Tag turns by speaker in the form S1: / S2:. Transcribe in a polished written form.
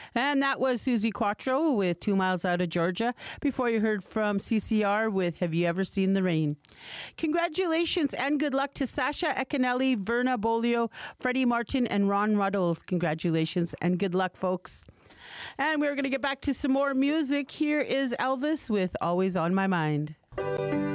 S1: And that was Susie Quattro with 2 Miles Out of Georgia. Before you heard from CCR with Have You Ever Seen the Rain? Congratulations and good luck to Sasha Ecanelli, Verna Bolio, Freddie Martin, and Ron Ruddles. Congratulations and good luck, folks. And we're going to get back to some more music. Here is Elvis with Always on My Mind.